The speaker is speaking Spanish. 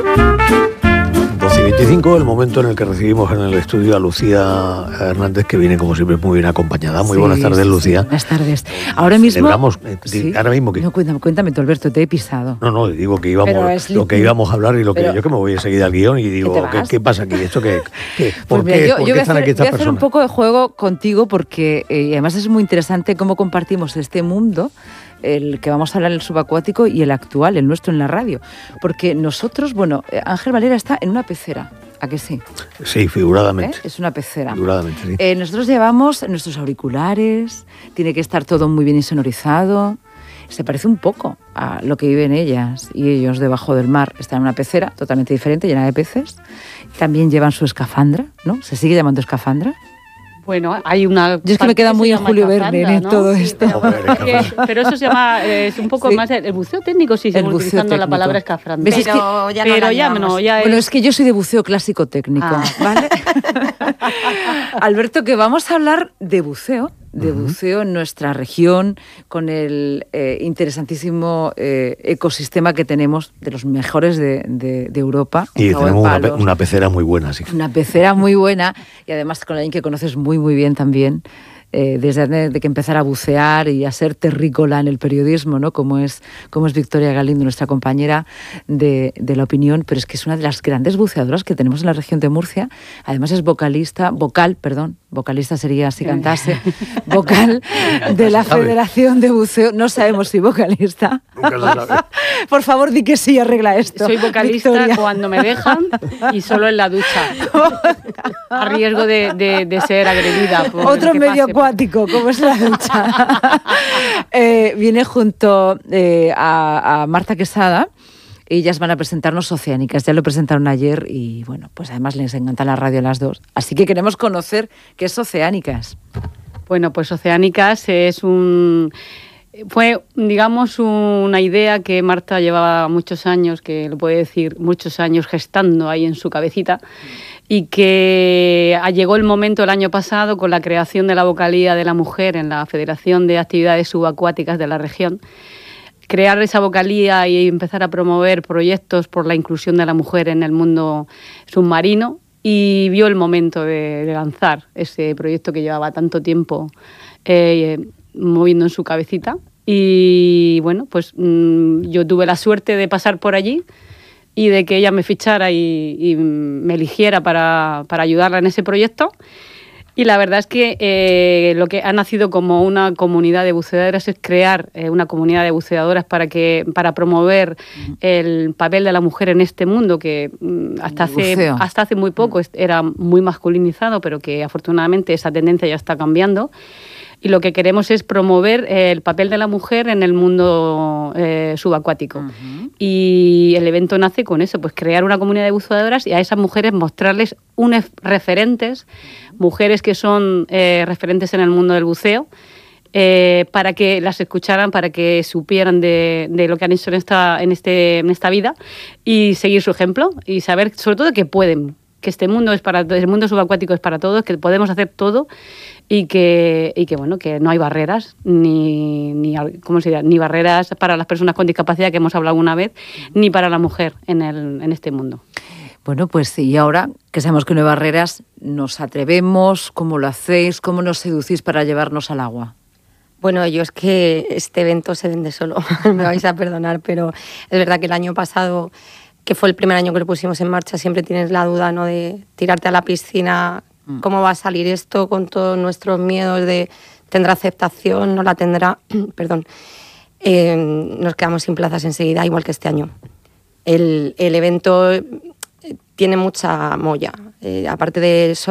12:25, el momento en el que recibimos en el estudio a Lucía Hernández, que viene como siempre muy bien acompañada. Muy buenas tardes, Lucía. Buenas tardes. Ahora mismo... Ahora mismo que... No, cuéntame tú, Alberto, te he pisado. No, digo que íbamos, lo que íbamos a hablar y lo que yo que me voy enseguida al guión y digo, ¿qué pasa aquí? ¿Esto qué? ¿Por qué están aquí estas personas? Voy a hacer un poco de juego contigo porque además es muy interesante cómo compartimos este mundo, el que vamos a hablar, el subacuático, y el actual, el nuestro en la radio. Porque nosotros, Ángel Valera está en una pecera, ¿a que sí? Sí, figuradamente. Es una pecera. Figuradamente, sí. Nosotros llevamos nuestros auriculares, tiene que estar todo muy bien insonorizado. Se parece un poco a lo que viven ellas y ellos debajo del mar. Están en una pecera totalmente diferente, llena de peces. También llevan su escafandra, ¿no? ¿Se sigue llamando escafandra? Bueno, hay una... Yo es que me queda muy en Julio Verne en todo esto. Pero eso se llama, es un poco más el buceo técnico, sí, seguimos utilizando la palabra escafandra. Pero ya es que yo soy de buceo clásico técnico, ¿vale? Alberto, que vamos a hablar de buceo. Buceo en nuestra región, con el interesantísimo ecosistema que tenemos, de los mejores de Europa. Y tenemos una pecera muy buena, sí. Una pecera muy buena, y además con alguien que conoces muy, muy bien también, desde antes de que empezara a bucear y a ser terrícola en el periodismo, ¿no? Como es Victoria Galindo, nuestra compañera de La Opinión, pero es que es una de las grandes buceadoras que tenemos en la región de Murcia. Además es vocalista sería si cantase, vocal de la Federación de Buceo. No sabemos si vocalista. Nunca se sabe. Por favor, di que sí, arregla esto. Soy vocalista, Victoria, cuando me dejan y solo en la ducha, a riesgo de ser agredida. Otro medio acuático, como es la ducha. Viene junto a Marta Quesada. Ellas van a presentarnos Oceánicas, ya lo presentaron ayer y bueno, pues además les encanta la radio a las dos. Así que queremos conocer qué es Oceánicas. Bueno, pues Oceánicas fue, digamos, una idea que Marta llevaba muchos años, que lo puede decir, muchos años gestando ahí en su cabecita, y que llegó el momento el año pasado con la creación de la vocalía de la mujer en la Federación de Actividades Subacuáticas de la región. Crear esa vocalía y empezar a promover proyectos por la inclusión de la mujer en el mundo submarino, y vio el momento de lanzar ese proyecto que llevaba tanto tiempo moviendo en su cabecita. Y bueno, pues yo tuve la suerte de pasar por allí y de que ella me fichara y me eligiera para ayudarla en ese proyecto. Y la verdad es que lo que ha nacido como una comunidad de buceadoras es crear una comunidad de buceadoras para promover el papel de la mujer en este mundo que hasta hace muy poco era muy masculinizado, pero que afortunadamente esa tendencia ya está cambiando. Y lo que queremos es promover el papel de la mujer en el mundo subacuático. Y el evento nace con eso, pues crear una comunidad de buceadoras y a esas mujeres mostrarles unas referentes, mujeres que son referentes en el mundo del buceo, para que las escucharan, para que supieran de lo que han hecho en esta vida y seguir su ejemplo y saber sobre todo que pueden, que el mundo subacuático es para todos, que podemos hacer todo y que bueno, que no hay barreras ni barreras para las personas con discapacidad, que hemos hablado alguna vez, ni para la mujer en este mundo. Bueno, pues y ahora que sabemos que no hay barreras, ¿nos atrevemos? ¿Cómo lo hacéis? ¿Cómo nos seducís para llevarnos al agua? Bueno, yo es que este evento se vende solo, me vais a perdonar, pero es verdad que el año pasado, que fue el primer año que lo pusimos en marcha, siempre tienes la duda, ¿no?, de tirarte a la piscina, cómo va a salir esto con todos nuestros miedos de ¿tendrá aceptación? ¿No la tendrá? Perdón. Nos quedamos sin plazas enseguida, igual que este año. El evento tiene mucha molla, aparte de